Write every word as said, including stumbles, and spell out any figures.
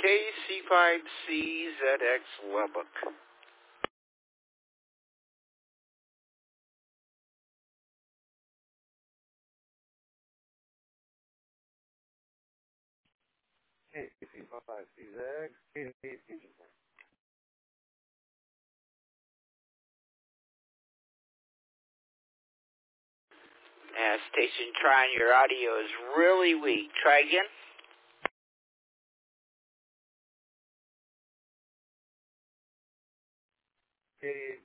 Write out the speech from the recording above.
K C five C Z X Lubbock. K C five C Z X. Uh, station trying, your audio is really weak. Try again. K